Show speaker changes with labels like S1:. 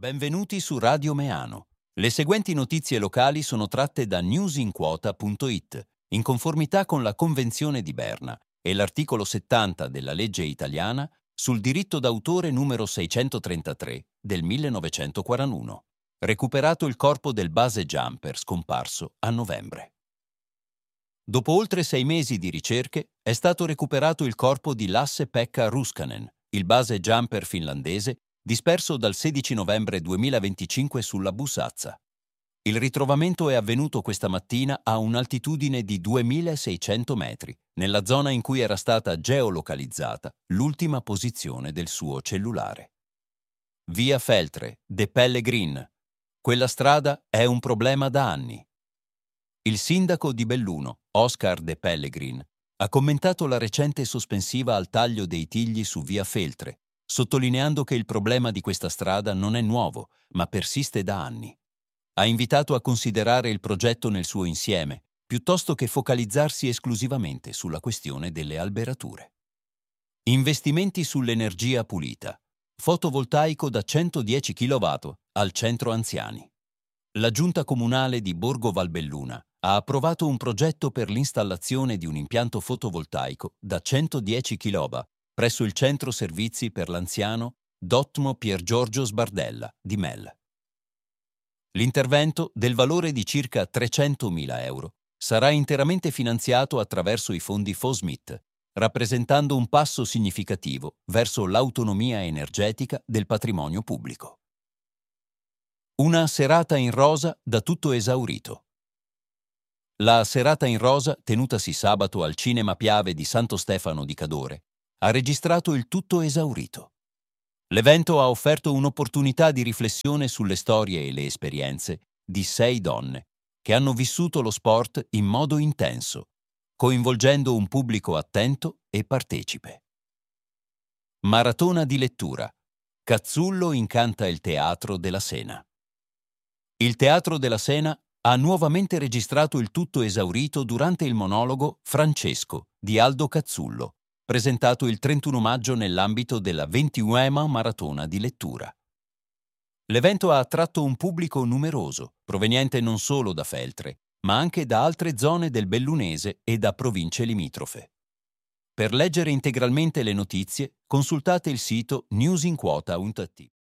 S1: Benvenuti su Radio Meano. Le seguenti notizie locali sono tratte da newsinquota.it, in conformità con la Convenzione di Berna e l'articolo 70 della legge italiana sul diritto d'autore numero 633 del 1941. Recuperato il corpo del base jumper scomparso a novembre. Dopo oltre 6 mesi di ricerche, è stato recuperato il corpo di Lasse-Pekka Ruskanen, il base jumper finlandese disperso dal 16 novembre 2025 sulla Busazza. Il ritrovamento è avvenuto questa mattina a un'altitudine di 2600 metri, nella zona in cui era stata geolocalizzata l'ultima posizione del suo cellulare. Via Feltre, De Pellegrin. Quella strada è un problema da anni. Il sindaco di Belluno, Oscar De Pellegrin, ha commentato la recente sospensiva al taglio dei tigli su via Feltre, sottolineando che il problema di questa strada non è nuovo, ma persiste da anni. Ha invitato a considerare il progetto nel suo insieme, piuttosto che focalizzarsi esclusivamente sulla questione delle alberature. Investimenti sull'energia pulita. Fotovoltaico da 110 kW al centro anziani. La Giunta Comunale di Borgo Valbelluna ha approvato un progetto per l'installazione di un impianto fotovoltaico da 110 kW presso il centro servizi per l'anziano Dottmo Pier Giorgio Sbardella di Mel. L'intervento, del valore di circa 300.000 euro, sarà interamente finanziato attraverso i fondi FOSMIT, rappresentando un passo significativo verso l'autonomia energetica del patrimonio pubblico. Una serata in rosa da tutto esaurito. La serata in rosa, tenutasi sabato al Cinema Piave di Santo Stefano di Cadore, ha registrato il tutto esaurito. L'evento ha offerto un'opportunità di riflessione sulle storie e le esperienze di 6 donne che hanno vissuto lo sport in modo intenso, coinvolgendo un pubblico attento e partecipe. Maratona di lettura. Cazzullo incanta il Teatro della Sena. Il Teatro della Sena ha nuovamente registrato il tutto esaurito durante il monologo Francesco di Aldo Cazzullo, presentato il 31 maggio nell'ambito della 21ª Maratona di lettura. L'evento ha attratto un pubblico numeroso, proveniente non solo da Feltre, ma anche da altre zone del Bellunese e da province limitrofe. Per leggere integralmente le notizie, consultate il sito newsinquota.it.